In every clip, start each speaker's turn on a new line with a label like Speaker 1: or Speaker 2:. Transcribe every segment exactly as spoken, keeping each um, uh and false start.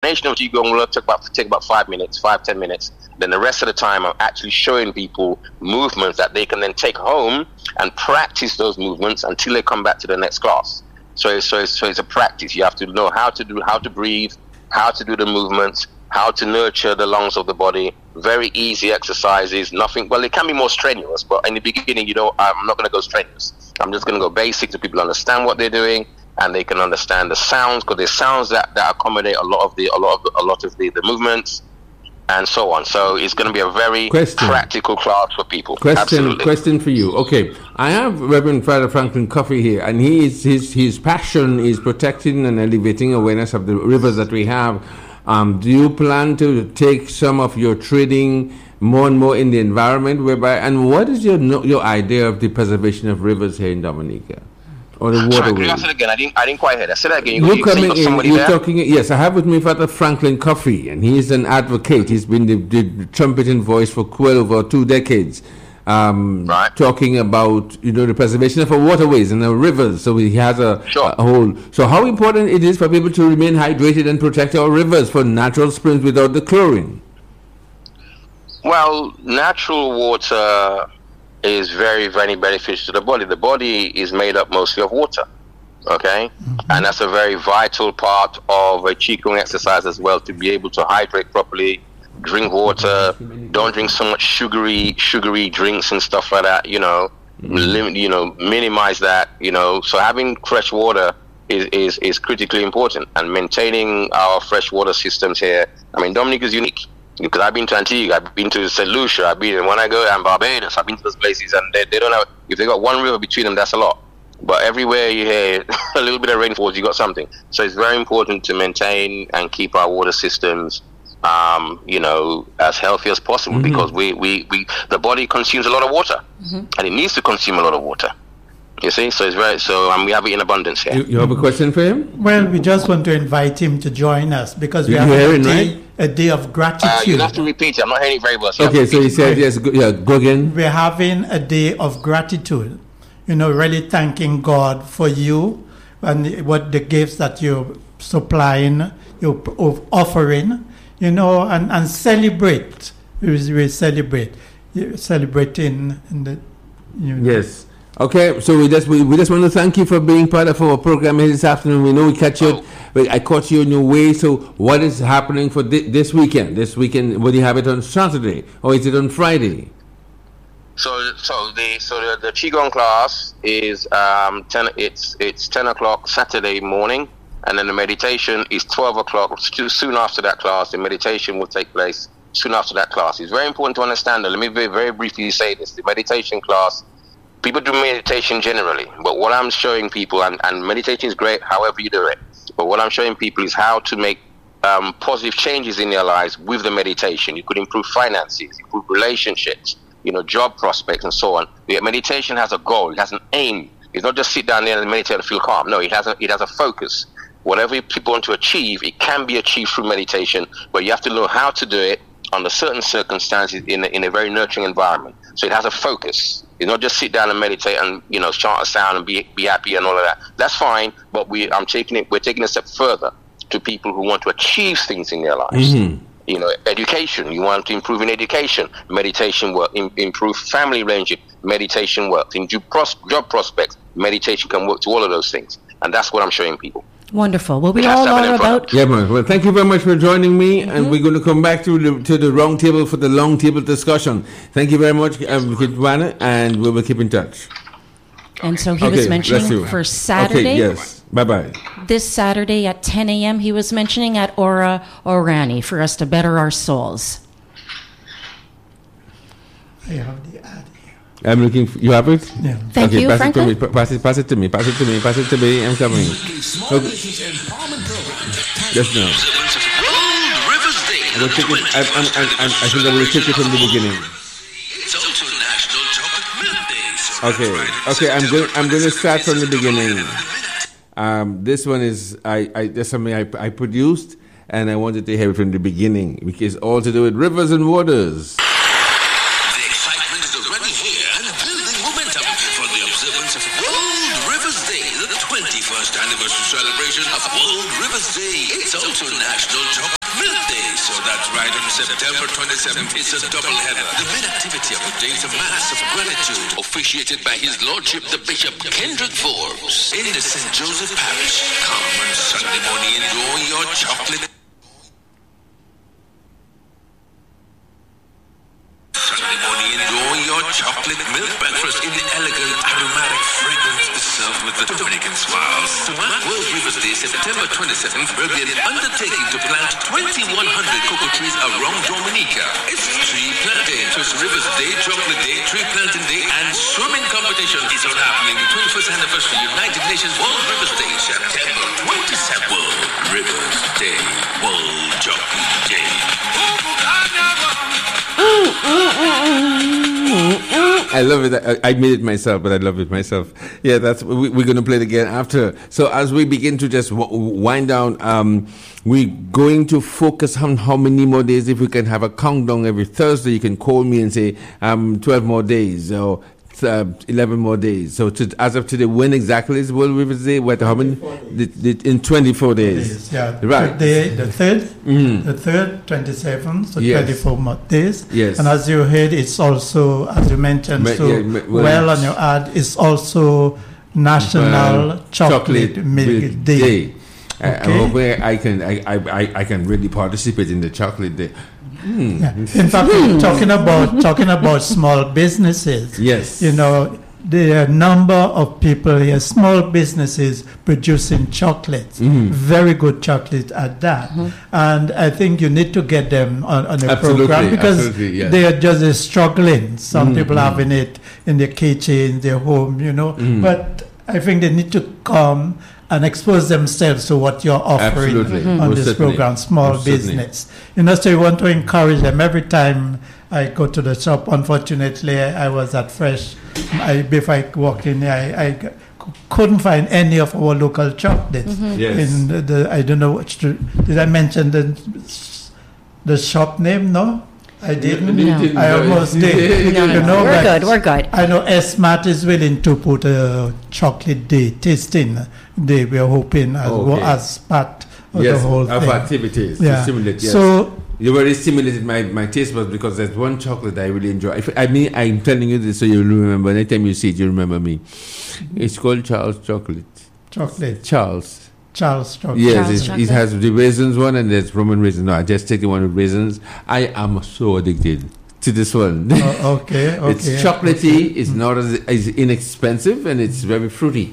Speaker 1: explanation of Qigong will take about, take about five minutes, five, ten minutes. Then the rest of the time, I'm actually showing people movements that they can then take home and practice those movements until they come back to the next class. So, so, so it's a practice. You have to know how to do, how to breathe, how to do the movements, how to nurture the lungs of the body. Very easy exercises. Nothing. Well, it can be more strenuous, but in the beginning, you know, I'm not going to go strenuous. I'm just going to go basic so people understand what they're doing and they can understand the sounds, because there's sounds that, that accommodate a lot of the a lot of a lot of the, the movements and so on. So it's going to be a very question. practical class for people.
Speaker 2: Question,
Speaker 1: Absolutely.
Speaker 2: question for you. Okay, I have Reverend Father Franklin Coffey here, and he is, his his passion is protecting and elevating awareness of the rivers that we have. Um, do you plan to take some of your trading more and more in the environment, whereby? And what is your your idea of the preservation of rivers here in Dominica? Or the waterways.
Speaker 1: Can you ask it again? I didn't. I didn't quite hear that. Say that again. You,
Speaker 2: you're
Speaker 1: you
Speaker 2: coming in. You're
Speaker 1: there?
Speaker 2: talking. Yes, I have with me Father Franklin Coffey, and he is an advocate. He's been the, the trumpeting voice for twelve or two decades, um,
Speaker 1: right.
Speaker 2: talking about you know the preservation of our waterways and our rivers. So he has a,
Speaker 1: sure.
Speaker 2: a whole. So how important it is for people to remain hydrated and protect our rivers for natural springs without the chlorine?
Speaker 1: Well, natural water is very, very beneficial to the body. The body is made up mostly of water, okay? Mm-hmm. And that's a very vital part of a Qigong exercise as well, to be able to hydrate properly, drink water, don't drink so much sugary, sugary drinks and stuff like that, you know, mm-hmm. limit, you know, minimize that, you know. So having fresh water is, is, is critically important, and maintaining our fresh water systems here. I mean, Dominica is unique. Because I've been to Antigua, I've been to Saint Lucia, I've been, when I go, I'm Barbados, I've been to those places, and they, they don't have, if they got one river between them, that's a lot. But everywhere you hear a little bit of rainfall, you got something. So it's very important to maintain and keep our water systems, um, you know, as healthy as possible, mm-hmm. because we, we, we, the body consumes a lot of water, mm-hmm. and it needs to consume a lot of water. You see, so it's very, so um, we have it in abundance here.
Speaker 2: You, you have a question for him?
Speaker 3: Well, we just want to invite him to join us, because we
Speaker 2: you
Speaker 3: have a
Speaker 2: it,
Speaker 3: day,
Speaker 2: right?
Speaker 3: a day of gratitude.
Speaker 1: Uh, you have to repeat it. I'm not hearing it very well. So
Speaker 2: okay, so he said, yes, go, yeah, go again.
Speaker 3: We're having a day of gratitude, you know, really thanking God for you and what the gifts that you're supplying, you're offering, you know, and, and celebrate. We, we celebrate. You're celebrating in the, you know.
Speaker 2: Yes. Okay, so we just we, we just want to thank you for being part of our program here this afternoon. We know we catch you. Oh. I caught you on your way. So what is happening for thi- this weekend? This weekend, will you have it on Saturday or is it on Friday?
Speaker 1: So, so the so the, the Qigong class is um ten. It's it's ten o'clock Saturday morning, and then the meditation is twelve o'clock. Soon after that class, the meditation will take place. Soon after that class, it's very important to understand that. Let me very, very briefly say this: the meditation class. People do meditation generally, but what I'm showing people, and, and meditation is great, however you do it, but what I'm showing people is how to make um, positive changes in their lives with the meditation. You could improve finances, improve relationships, you know, job prospects, and so on. The meditation has a goal, it has an aim. It's not just sit down there and meditate and feel calm. No, it has a, it has a focus. Whatever people want to achieve, it can be achieved through meditation, but you have to know how to do it under certain circumstances in a, in a very nurturing environment. So it has a focus. It's not just sit down and meditate and, you know, chant a sound and be be happy and all of that. That's fine, but we I'm taking it. We're taking a step further to people who want to achieve things in their lives. Mm-hmm. You know, education. You want to improve in education. Meditation work. In, improve family relationship. Meditation works. In job, pros, job prospects. Meditation can work to all of those things, and that's what I'm showing people.
Speaker 4: Wonderful. Well, we all are about.
Speaker 2: Yeah, man. Well, thank you very much for joining me, mm-hmm. and we're going to come back to the to the round table for the long table discussion. Thank you very much, um, Kitwana, and we will keep in touch.
Speaker 4: And so he
Speaker 2: okay,
Speaker 4: was mentioning for Saturday.
Speaker 2: Okay, yes. Bye bye.
Speaker 4: This Saturday at ten a.m. he was mentioning at Ora Orani for us to better our souls.
Speaker 3: I have the ad.
Speaker 2: I'm looking for, you have it?
Speaker 3: Yeah.
Speaker 4: Thank
Speaker 2: okay,
Speaker 4: you,
Speaker 2: pass
Speaker 4: Franklin.
Speaker 2: It to me, pass, it, pass it to me. Pass it to me. Pass it to me. I'm coming. Okay. Just now. I will take it. I, I'm, I'm, I'm, I think I will take it from the beginning. Okay. Okay. I'm going. I'm going to start from the beginning. Um, this one is I. I that's something I, I produced, and I wanted to hear it from the beginning because it's all to do with rivers and waters.
Speaker 5: Celebration of World Rivers Day. It's also National Top September twenty-seventh is a double header. The main activity of the day is a mass of gratitude officiated by His Lordship the Bishop Kendrick Forbes in the Saint Joseph Parish. Come on Sunday morning, enjoy your chocolate. Sunday morning, enjoy your chocolate milk breakfast in the elegant, aromatic fragrance served with the Dominican smiles. To mark World Rivers Day, September twenty-seventh, will be an undertaking to plant twenty-one hundred cocoa trees around Dominica. It's tree planting. So it's Rivers Day, Chocolate Day, Tree Planting Day, and swimming competition is all happening. The twenty-first anniversary United Nations World Rivers Day, September twenty-seventh. World Rivers Day, World Chocolate Day.
Speaker 2: I love it. I, I made it myself, but I love it myself. Yeah, that's we, we're going to play it again after. So as we begin to just w- wind down, um, we're going to focus on how many more days. If we can have a countdown every Thursday, you can call me and say um, twelve more days or uh, eleven more days. So to, as of today, when exactly is World Rivers Day? What? How many? The, the, in twenty-four days.
Speaker 3: days. Yeah.
Speaker 2: Right.
Speaker 3: The, the third,
Speaker 2: Mm.
Speaker 3: the third, twenty-seventh, so
Speaker 2: Yes.
Speaker 3: twenty-four more days.
Speaker 2: Yes.
Speaker 3: And as you heard, it's also, as you mentioned,
Speaker 2: Ma-
Speaker 3: so
Speaker 2: yeah, ma- well,
Speaker 3: well on your ad, it's also National
Speaker 2: Uh,
Speaker 3: Chocolate, Milk Day.
Speaker 2: I, I
Speaker 3: Okay.
Speaker 2: hope I I can I, I, I can really participate in the chocolate day. Hmm.
Speaker 3: Yeah. In fact, talking about talking about small businesses,
Speaker 2: Yes.
Speaker 3: you know, there are a number of people here, small businesses producing chocolates,
Speaker 2: Mhm.
Speaker 3: very good chocolate at that. And I think you need to get them on, on a
Speaker 2: Absolutely,
Speaker 3: program because
Speaker 2: absolutely, yes.
Speaker 3: they are just uh, struggling. Some
Speaker 2: Mhm,
Speaker 3: people
Speaker 2: mhm.
Speaker 3: having it in their kitchen, their home, you know.
Speaker 2: Mhm.
Speaker 3: But I think they need to come and expose themselves to what you're offering
Speaker 2: Absolutely. Mhm.
Speaker 3: on
Speaker 2: Most
Speaker 3: this
Speaker 2: certainly.
Speaker 3: program, small
Speaker 2: Most certainly.
Speaker 3: business. You know, so you want to encourage them. Every time I go to the shop, unfortunately, I was at Fresh. I, before I walked in there, I, I c- couldn't find any of our local chocolates.
Speaker 2: Yes.
Speaker 3: In the, the, I don't know which to, did I mention the the shop name? No, I didn't.
Speaker 4: No.
Speaker 2: didn't
Speaker 3: I
Speaker 2: know.
Speaker 3: almost did.
Speaker 4: No, no,
Speaker 3: You
Speaker 4: no.
Speaker 3: know,
Speaker 4: We're
Speaker 3: but
Speaker 4: good. We're good.
Speaker 3: I know S-Mart is willing to put a chocolate day, tasting day. We are hoping as, well,
Speaker 2: Okay.
Speaker 3: as part of
Speaker 2: Yes,
Speaker 3: the whole
Speaker 2: of
Speaker 3: thing.
Speaker 2: activities
Speaker 3: Yeah.
Speaker 2: to stimulate. Yes.
Speaker 3: So
Speaker 2: You already stimulated my, my taste buds because there's one chocolate I really enjoy. If, I mean, I'm telling you this so you'll remember. Anytime you see it, you remember me. It's called Charles Chocolate.
Speaker 3: chocolate,
Speaker 2: Charles.
Speaker 3: Charles chocolate.
Speaker 2: Yes,
Speaker 4: Charles
Speaker 2: it's, it
Speaker 4: chocolate?
Speaker 2: has the raisins one and there's Roman raisins. No, I just take the one with raisins. I am so addicted to this one.
Speaker 3: Oh, okay, okay.
Speaker 2: It's chocolatey. It's not as, as inexpensive and it's very fruity.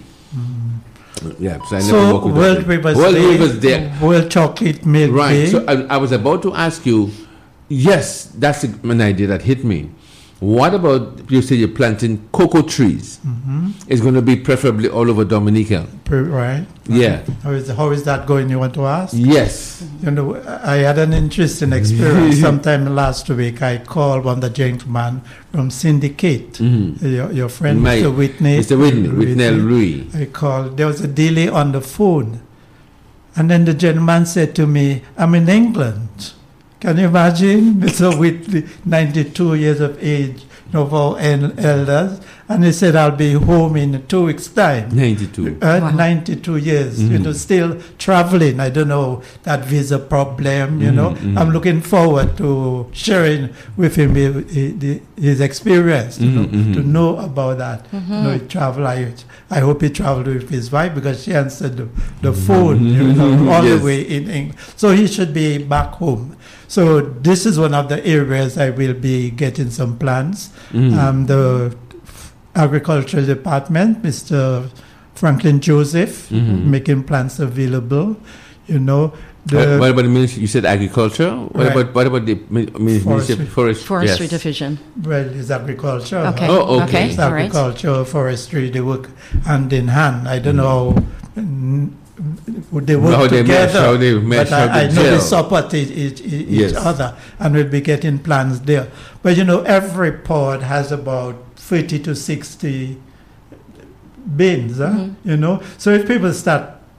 Speaker 2: Yeah, so I never
Speaker 3: So
Speaker 2: work with
Speaker 3: World
Speaker 2: that.
Speaker 3: Rivers
Speaker 2: World
Speaker 3: Day,
Speaker 2: Rivers Day.
Speaker 3: World Chocolate Milk
Speaker 2: Right.
Speaker 3: Day.
Speaker 2: So I, I was about to ask you. Yes, that's an idea that hit me. What about you say you're planting cocoa trees?
Speaker 3: Mm-hmm.
Speaker 2: It's going to be preferably all over Dominica.
Speaker 3: Per- right.
Speaker 2: Yeah.
Speaker 3: How is, how is that going? You want to ask?
Speaker 2: Yes.
Speaker 3: You know, I had an interesting experience sometime last week. I called one of the gentlemen from Syndicate,
Speaker 2: Mhm.
Speaker 3: your, your friend,
Speaker 2: My-
Speaker 3: Mister Whitney.
Speaker 2: Mister Whitney, Whitney Louis.
Speaker 3: I called. There was a delay on the phone. And then the gentleman said to me, I'm in England. Can you imagine? Mister Whitley, ninety-two years of age, you know, for el- elders. And he said, I'll be home in two weeks' time.
Speaker 2: ninety-two.
Speaker 3: Uh,
Speaker 4: Wow.
Speaker 3: ninety-two years, you
Speaker 2: Mhm.
Speaker 3: know, still traveling. I don't know that visa problem, you
Speaker 2: Mhm,
Speaker 3: know.
Speaker 2: mhm.
Speaker 3: I'm looking forward to sharing with him his, his- his experience, you
Speaker 2: Mhm,
Speaker 3: know,
Speaker 2: mhm.
Speaker 3: to know about that. You know, he travel. I, I hope he traveled with his wife because she answered the, the phone, you know, all
Speaker 2: Yes.
Speaker 3: the way in England. So he should be back home. So this is one of the areas I will be getting some plans.
Speaker 2: Mhm.
Speaker 3: Um, the Agricultural Department, Mister Franklin Joseph,
Speaker 2: Mhm.
Speaker 3: making plants available. You know,
Speaker 2: What,
Speaker 3: the
Speaker 2: what about the ministry? You said agriculture. What
Speaker 3: Right.
Speaker 2: about what about the mi- mi- ministry of forest?
Speaker 4: Forestry
Speaker 2: Yes.
Speaker 4: Division.
Speaker 3: well, it's agriculture.
Speaker 4: Okay.
Speaker 2: Oh, okay.
Speaker 4: Okay.
Speaker 3: It's
Speaker 4: All right.
Speaker 3: agriculture, forestry. They work hand in hand. I don't know how mm, they work
Speaker 2: How they mesh,
Speaker 3: together,
Speaker 2: how they mesh,
Speaker 3: but I,
Speaker 2: how they
Speaker 3: I know they
Speaker 2: gel.
Speaker 3: support each, each, each
Speaker 2: Yes.
Speaker 3: other, and we'll be getting plans there. But you know, every pod has about thirty to sixty bins. Huh?
Speaker 4: Mhm.
Speaker 3: You know, so if people start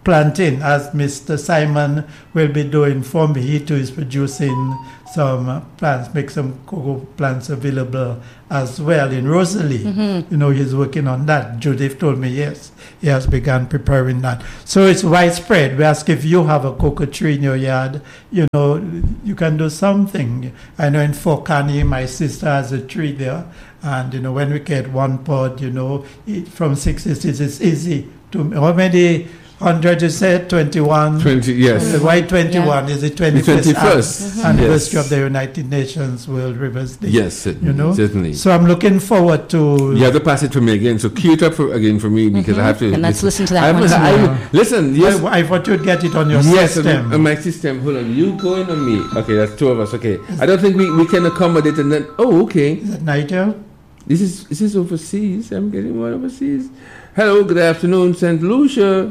Speaker 3: planting, as Mister Simon will be doing for me. He too is producing some uh, plants, make some cocoa plants available as well in Rosalie. Mm-hmm. You know, he's working on that. Judith told me, yes, he has begun preparing that. So it's widespread. We ask if you have a cocoa tree in your yard, you know, you can do something. I know in Fort Canny, my sister has a tree there. And, you know, when we get one pod, you know, it, from sixty-six, it's easy to, how many hundred you said? twenty-one?
Speaker 2: twenty, yes.
Speaker 3: Uh, why twenty-one? Yeah. Is it twenty-first?
Speaker 2: The twenty-first.
Speaker 3: Mm-hmm. Anniversary yes. of the United Nations World Rivers Day.
Speaker 2: Yes, certainly,
Speaker 3: you know?
Speaker 2: certainly.
Speaker 3: So I'm looking forward to...
Speaker 2: You have to pass it to me again. So cue it up for, again for me because mm-hmm. I have to...
Speaker 4: And let's listen, listen to that
Speaker 2: I,
Speaker 4: one.
Speaker 2: I, I, listen, yes.
Speaker 3: I, I thought you'd get it on your
Speaker 2: yes,
Speaker 3: system.
Speaker 2: Yes, on my system. Hold on. You going on me. Okay, that's two of us. Okay. I don't think we, we can accommodate and then... Oh, okay.
Speaker 3: Is that Nigel?
Speaker 2: This is, this is overseas. I'm getting one overseas. Hello, good afternoon, Saint Lucia.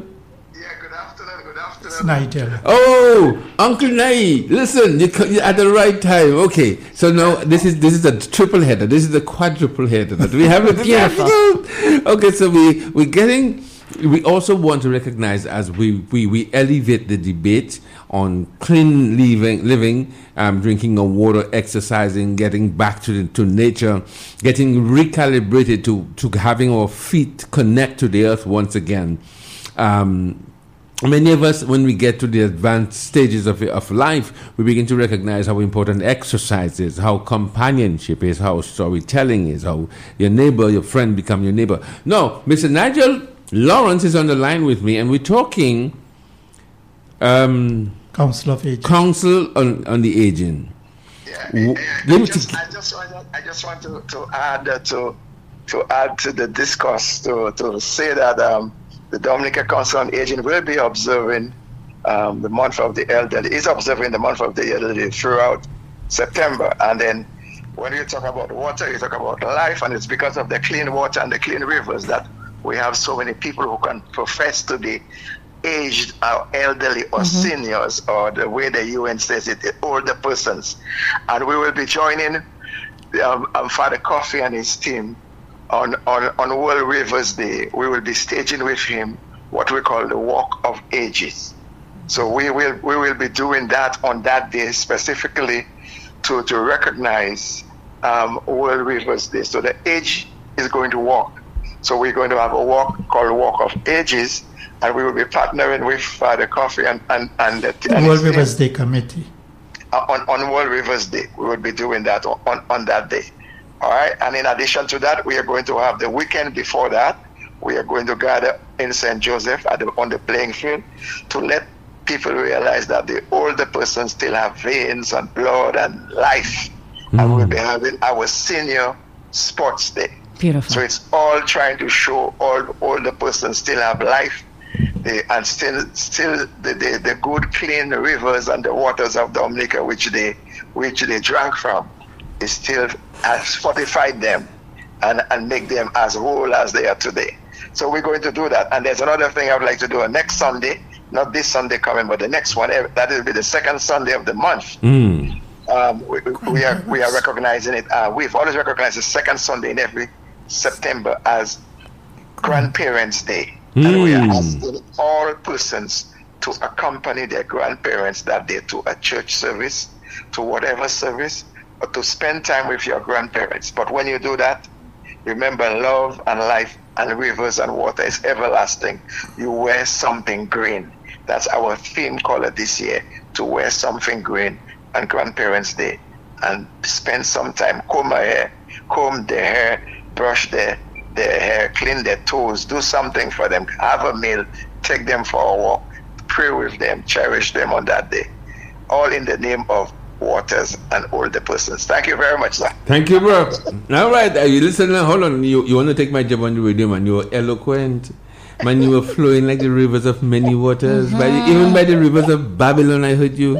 Speaker 3: It's Nigel.
Speaker 2: Oh, Uncle Nai, listen, you, you're at the right time. Okay, so now this is this is a triple header. This is a quadruple header that we have this afternoon. Okay, so we we're getting. We also want to recognize as we we, we elevate the debate on clean living, living, um, drinking of water, exercising, getting back to the, to nature, getting recalibrated to to having our feet connect to the earth once again. Um, Many of us, when we get to the advanced stages of, of life, we begin to recognize how important exercise is, how companionship is, how storytelling is, how your neighbor, your friend become your neighbor. No, Mister Nigel Lawrence is on the line with me, and we're talking um,
Speaker 3: Council of Aging.
Speaker 2: Council on, on the Aging.
Speaker 6: Yeah, yeah, yeah. I, just, I just want, I just want to, to add uh, to to add to the discourse to to say that. Um, The Dominica Council on Aging will be observing um, the month of the elderly, is observing the month of the elderly throughout September. And then when you talk about water, you talk about life, and it's because of the clean water and the clean rivers that we have so many people who can profess to be aged or elderly or mm-hmm. seniors, or the way the U N says it, the older persons. And we will be joining um, um, Father Coffey and his team On, on, on World Rivers Day. We will be staging with him what we call the Walk of Ages. So we will we will be doing that on that day specifically to, to recognize um, World Rivers Day. So the age is going to walk. So we're going to have a walk called Walk of Ages, and we will be partnering with Father Coffey and, and, and the
Speaker 3: and World Rivers Day Committee.
Speaker 6: Uh, on, on World Rivers Day, we will be doing that on, on, on that day. All right, and in addition to that, we are going to have the weekend before that. We are going to gather in Saint Joseph at the, on the playing field to let people realize that the older persons still have veins and blood and life. Mm. And we'll be having our senior sports day.
Speaker 4: Beautiful.
Speaker 6: So it's all trying to show all older persons still have life, they, and still still the, the, the good clean rivers and the waters of Dominica which they which they drank from. Is still has fortified them and, and make them as whole as they are today. So we're going to do that. And there's another thing I would like to do next Sunday, not this Sunday coming, but the next one. That will be the second Sunday of the month. Mm. Um, we, we are we are recognizing it. Uh, we've always recognized the second Sunday in every September as Grandparents' Day. Mm. And we are asking all persons to accompany their grandparents that day to a church service, to whatever service, or to spend time with your grandparents. But when you do that, remember love and life and rivers and water is everlasting. You wear something green. That's our theme color this year, to wear something green on Grandparents' Day and spend some time, comb my hair, comb their hair, brush their, their hair, clean their toes, do something for them, have a meal, take them for a walk, pray with them, cherish them on that day. All in the name of waters and older persons. Thank you very much, sir.
Speaker 2: Thank you, bro. All right, uh, you listen, hold on. You you want to take my job on the radio, man? You were eloquent, man. You were flowing like the rivers of many waters, mm-hmm. by the, even by the rivers of Babylon. I heard you.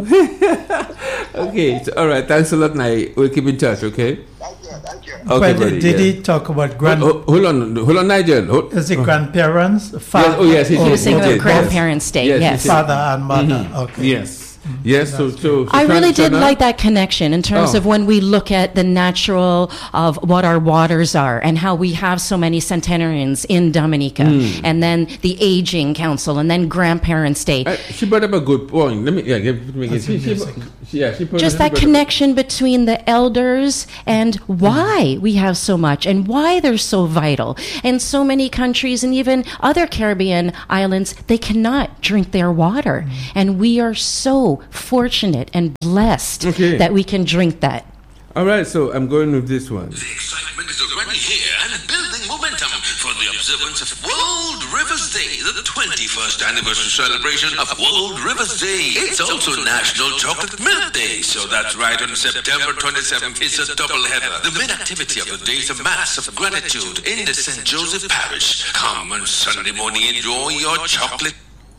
Speaker 2: Okay, so, all right. Thanks a lot, Nai. We'll keep in touch. Okay.
Speaker 6: Thank you. Thank you.
Speaker 2: Okay,
Speaker 3: but
Speaker 2: buddy,
Speaker 3: did
Speaker 2: yeah.
Speaker 3: he talk about grand?
Speaker 2: Hold, hold on, hold on, Nigel. Hold.
Speaker 3: Is it grandparents?
Speaker 2: Yes. Oh yes, he,
Speaker 4: he was saying
Speaker 2: okay.
Speaker 4: about Grandparents' Day.
Speaker 2: Yes,
Speaker 4: yes.
Speaker 3: Father and mother.
Speaker 2: Mm-hmm.
Speaker 3: Okay.
Speaker 2: Yes. Yes, so, so, so
Speaker 4: I really did
Speaker 2: Shana?
Speaker 4: like that connection in terms
Speaker 2: Oh.
Speaker 4: of when we look at the natural of what our waters are and how we have so many centenarians in Dominica,
Speaker 2: Hmm.
Speaker 4: and then the aging council, and then grandparents' day.
Speaker 2: Uh, she brought up a good point. Let me, yeah, give it to me again. She, she, she, yeah, she put
Speaker 4: Just
Speaker 2: she
Speaker 4: that
Speaker 2: brought up-
Speaker 4: connection between the elders and why we have so much and why they're so vital. In so many countries and even other Caribbean islands, they cannot drink their water. And we are so fortunate and blessed
Speaker 2: Okay.
Speaker 4: that we can drink that.
Speaker 2: All right, so I'm going with this one.
Speaker 5: The excitement is already here and building momentum for the observance of World Rivers Day, the twenty-first anniversary celebration of World Rivers Day. It's also National Chocolate Milk Day, so that's right, on September twenty-seventh, it's a double header. The main activity of the day is a mass of gratitude in the Saint Joseph Parish. Come on Sunday morning, enjoy your chocolate.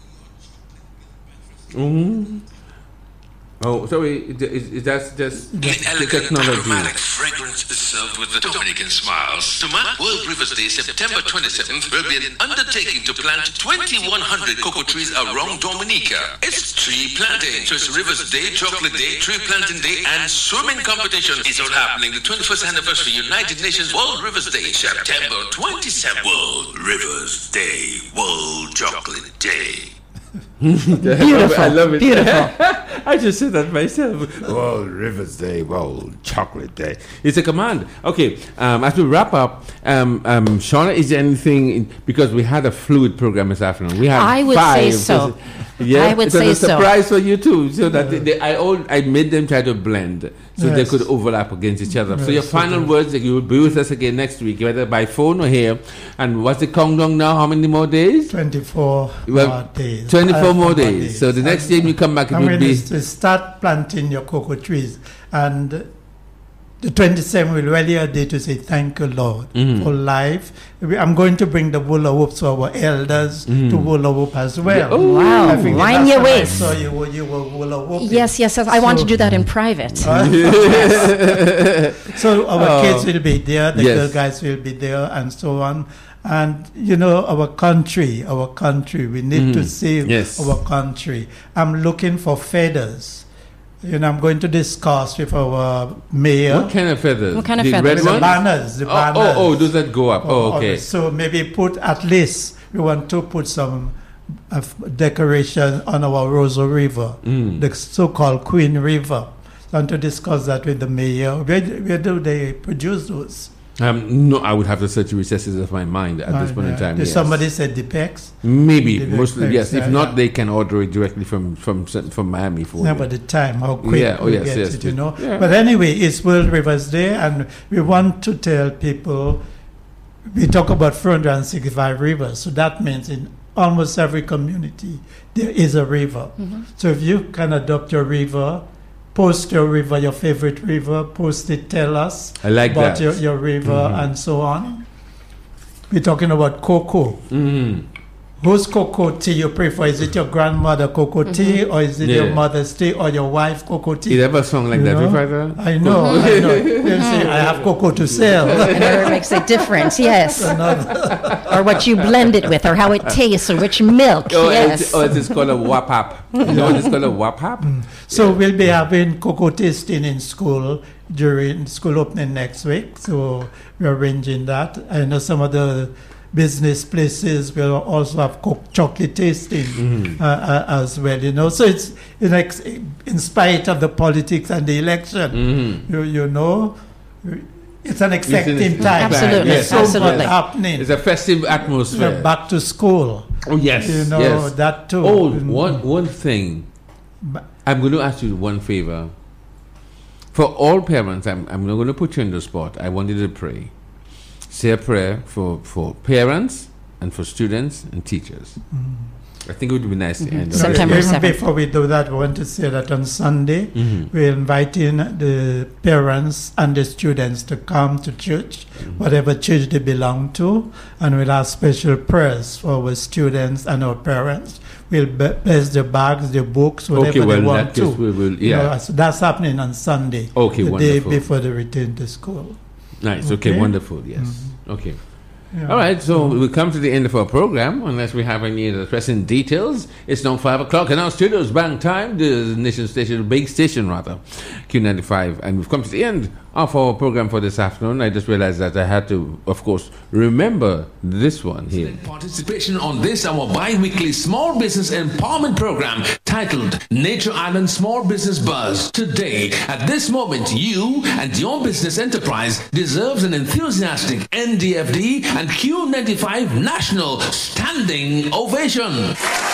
Speaker 2: Mm-hmm. Oh, sorry, is, is that's just
Speaker 5: The
Speaker 2: the
Speaker 5: elegant
Speaker 2: technology.
Speaker 5: aromatic fragrance is served with the Dominican smiles. To mark World Rivers Day, September twenty-seventh, will be an undertaking to plant twenty-one hundred cocoa trees around Dominica. It's tree planting. So it's Rivers Day, Chocolate Day, Tree Planting Day, and Swimming Competition. It's all happening the twenty-first anniversary United Nations World Rivers Day, September twenty-seventh. World Rivers Day, World Chocolate Day.
Speaker 4: Beautiful.
Speaker 2: I love it.
Speaker 4: Beautiful.
Speaker 2: I just said that myself. World Rivers Day, World Chocolate Day. It's a command. Okay, um, as we wrap up, um, um, Shauna, is there anything, in, because we had a fluid program this afternoon. We had
Speaker 4: I would
Speaker 2: five.
Speaker 4: say so.
Speaker 2: Yeah,
Speaker 4: I would
Speaker 2: it was
Speaker 4: say
Speaker 2: a
Speaker 4: so.
Speaker 2: surprise for you too, so that they, they, I all I made them try to blend, so they
Speaker 3: Yes.
Speaker 2: could overlap against each other. So your
Speaker 3: Yes,
Speaker 2: final
Speaker 3: okay.
Speaker 2: words, that you will be with us again next week, whether by phone or here. And what's the countdown now? How many more days?
Speaker 3: twenty-four
Speaker 2: Well,
Speaker 3: more days.
Speaker 2: twenty-four
Speaker 3: Five
Speaker 2: more days. So the next time you come back, it
Speaker 3: I
Speaker 2: will
Speaker 3: mean,
Speaker 2: be.
Speaker 3: it's to start planting your cocoa trees. And the twenty-seventh will really a day to say thank you, Lord,
Speaker 2: Mhm.
Speaker 3: for life. We- I'm going to bring the hula hoops for our elders
Speaker 2: Mhm.
Speaker 3: to hula hoop as well.
Speaker 2: Yeah. Oh.
Speaker 4: Wow.
Speaker 3: I think the
Speaker 4: Wind
Speaker 3: last
Speaker 4: your
Speaker 3: time I
Speaker 4: waist.
Speaker 3: saw you, were- you were hula hooping.
Speaker 4: Yes, yes, yes. I want to
Speaker 3: So-
Speaker 4: do that in private.
Speaker 3: So our
Speaker 2: Oh.
Speaker 3: kids will be there, the
Speaker 2: Yes.
Speaker 3: girl guys will be there, and so on. And you know, our country, our country, we need to
Speaker 2: Mhm.
Speaker 3: save
Speaker 2: Yes.
Speaker 3: our country. I'm looking for feathers. You know, I'm going to discuss with our mayor.
Speaker 2: What kind of feathers?
Speaker 4: What kind of
Speaker 2: the
Speaker 4: feathers?
Speaker 2: red
Speaker 3: The
Speaker 2: ones?
Speaker 3: banners, the
Speaker 2: Oh,
Speaker 3: banners.
Speaker 2: oh, oh, does that go up? Oh, okay.
Speaker 3: So maybe put at least we want to put some uh, decoration on our Rosa River,
Speaker 2: Mm.
Speaker 3: the so-called Queen River. So I want to discuss that with the mayor. Where, where do they produce those?
Speaker 2: Um, no, I would have to search the recesses of my mind at this
Speaker 3: Uh,
Speaker 2: point in
Speaker 3: yeah.
Speaker 2: time.
Speaker 3: Did
Speaker 2: Yes.
Speaker 3: somebody say Depex?
Speaker 2: Maybe,
Speaker 3: They-
Speaker 2: mostly
Speaker 3: they-
Speaker 2: yes. If
Speaker 3: yeah,
Speaker 2: not,
Speaker 3: yeah.
Speaker 2: they can order it directly from from from Miami for
Speaker 3: Yeah,
Speaker 2: you.
Speaker 3: but the time, how quick
Speaker 2: Yeah, oh,
Speaker 3: we
Speaker 2: yes,
Speaker 3: get
Speaker 2: yes,
Speaker 3: it, you
Speaker 2: yes.
Speaker 3: know.
Speaker 2: Yeah.
Speaker 3: But anyway, it's World Rivers Day, and we want to tell people, we talk about four hundred sixty-five rivers, so that means in almost every community there is a river.
Speaker 4: Mm-hmm.
Speaker 3: So if you can adopt your river, post your river, your favorite river, post it, tell us
Speaker 2: I like
Speaker 3: about
Speaker 2: that.
Speaker 3: your, your river
Speaker 2: Mhm.
Speaker 3: and so on. We're talking about cocoa.
Speaker 2: Mm.
Speaker 3: Whose cocoa tea you prefer? Is it your grandmother cocoa tea, or is it your
Speaker 2: Yeah.
Speaker 3: mother's tea, or your wife cocoa tea?
Speaker 2: It ever song like
Speaker 3: You
Speaker 2: that,
Speaker 3: know?
Speaker 2: Father?
Speaker 3: I know, I know. They'll say, I have cocoa to sell.
Speaker 4: And it makes a difference, yes. Or what you blend it with, or how it tastes, or which milk,
Speaker 2: Oh,
Speaker 4: yes.
Speaker 2: it's, oh, it's called a wapap. You know what it's called a wapap?
Speaker 3: So we'll be having cocoa tasting in school during school opening next week. So we're arranging that. I know some of the business places will also have co- chocolate tasting
Speaker 2: Mhm.
Speaker 3: uh, uh, as well. You know, so it's in, ex- in spite of the politics and the election.
Speaker 2: Mhm.
Speaker 3: You, you know, it's an exciting
Speaker 2: It's an-
Speaker 3: time.
Speaker 4: Absolutely,
Speaker 3: There's so
Speaker 4: absolutely.
Speaker 3: much happening.
Speaker 2: It's a festive
Speaker 3: We're
Speaker 2: atmosphere.
Speaker 3: back to school.
Speaker 2: Oh yes,
Speaker 3: You know,
Speaker 2: yes.
Speaker 3: that too.
Speaker 2: Oh,
Speaker 3: Mm.
Speaker 2: one one thing.
Speaker 3: But-
Speaker 2: I'm going to ask you one favor. For all parents, I'm I'm not going to put you in the spot. I want you to pray. Say a prayer for, for parents and for students and teachers. I think it would be nice to end on
Speaker 4: September
Speaker 2: that.
Speaker 3: Even
Speaker 4: seventh.
Speaker 3: before we do that, we want to say that on Sunday,
Speaker 2: Mhm.
Speaker 3: we're inviting the parents and the students to come to church, whatever church they belong to, and we'll have special prayers for our students and our parents. We'll be- bless their bags, their books, whatever
Speaker 2: Okay, well,
Speaker 3: they
Speaker 2: in
Speaker 3: want
Speaker 2: that
Speaker 3: to.
Speaker 2: case, we will,
Speaker 3: You know,
Speaker 2: yeah.
Speaker 3: so that's happening on Sunday,
Speaker 2: Okay,
Speaker 3: the
Speaker 2: wonderful.
Speaker 3: day before they return to school.
Speaker 2: Nice. Okay,
Speaker 3: Okay.
Speaker 2: wonderful. Yes. Okay.
Speaker 3: Yeah.
Speaker 2: All right, so we come to the end of our program. Unless we have any other pressing details, it's now five o'clock in our studios. Bank time, the nation station, big station rather, Q ninety-five, and we've come to the end of our program for this afternoon. I just realized that I had to, of course, remember this one here.
Speaker 5: Participation on this our bi-weekly small business empowerment program titled Nature Island Small Business Buzz. Today, at this moment, you and your business enterprise deserves an enthusiastic N D F D and Q ninety-five national standing ovation.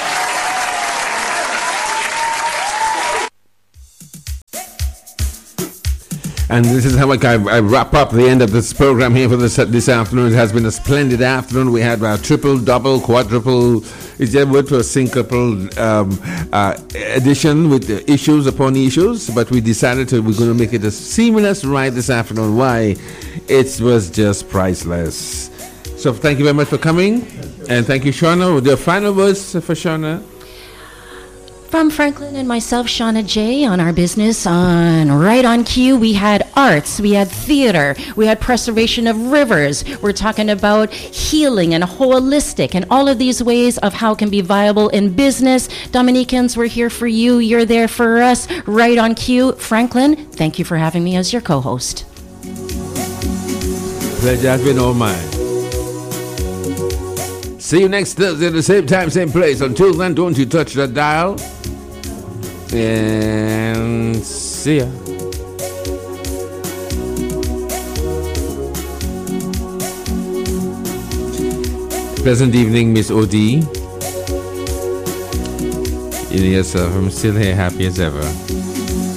Speaker 2: And this is how I, I wrap up the end of this program here for this this afternoon. It has been a splendid afternoon. We had our triple, double, quadruple, is there a word for a syncople um, uh, edition with the issues upon issues, but we decided to, we're going to make it a seamless ride this afternoon. Why? It was just priceless. So thank you very much for coming, and thank you, Shauna. With your final words for Shauna?
Speaker 4: From Franklin and myself, Shauna J, on our business on Right on Cue, we had arts, we had theater, we had preservation of rivers. We're talking about healing and holistic and all of these ways of how it can be viable in business. Dominicans, we're here for you. You're there for us. Right on Cue. Franklin, thank you for having me as your co-host.
Speaker 2: Pleasure has been all mine. See you next Thursday at the same time, same place. Until then, don't you touch that dial. And see ya. Pleasant evening, Miss O D. Yes, sir. I'm still here, happy as ever.